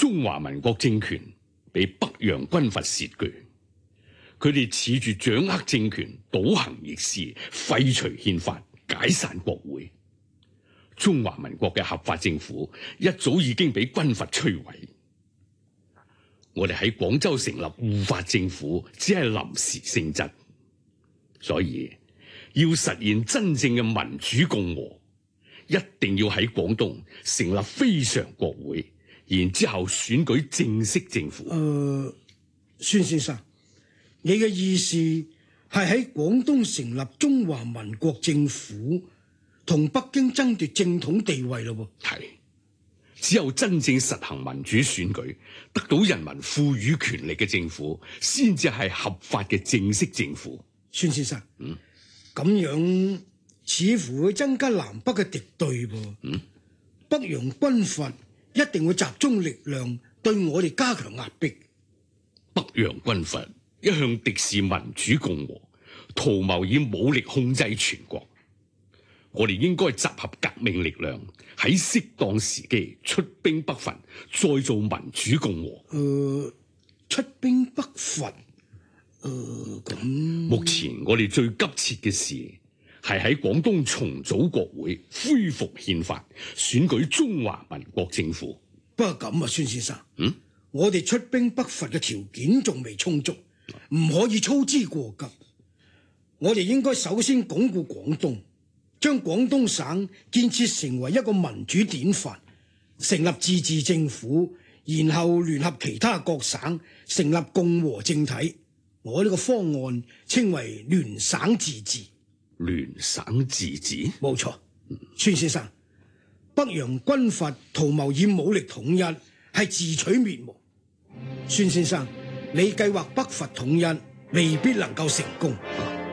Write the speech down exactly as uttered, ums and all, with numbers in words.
中華民國政權被北洋軍閥竊據，佢哋恃住掌握政權，倒行逆施，廢除憲法，解散國會。中華民國嘅合法政府一早已經俾軍閥摧毀。我哋喺廣州成立護法政府，只係臨時性質，所以要實現真正嘅民主共和，一定要喺廣東成立非常國會，然之後選舉正式政府。誒、 呃，孫先生，你嘅意思係喺廣東成立中華民國政府，同北京爭奪正統地位咯？ 係，只有真正實行民主選舉，得到人民賦予權力嘅政府，先至係合法嘅正式政府。 孫先生， 嗯， 咁樣似乎會增加南北嘅敵對噃。 嗯， 北洋軍閥一定會集中力量對我哋加強壓迫。 北洋軍閥一向敵視民主共和，圖謀以武力控制全國。我哋應該集合革命力量，喺適當時機出兵北伐，再做民主共和。 誒、呃，出兵北伐？誒、呃，咁目前我哋最急切嘅事係喺廣東重組國會，恢復憲法，選舉中華民國政府。 不過咁啊，孫先生， 嗯， 我哋出兵北伐嘅條件仲未充足，唔可以操之過急。我哋應該首先鞏固廣東。將廣東省建設成為一個民主典範，成立自治政府，然後聯合其他各省成立共和政體。我呢個方案稱為聯省自治。 聯省自治？ 冇錯，孫先生，北洋軍閥圖謀以武力統一，係自取滅亡。孫先生，你計劃北伐統一未必能夠成功。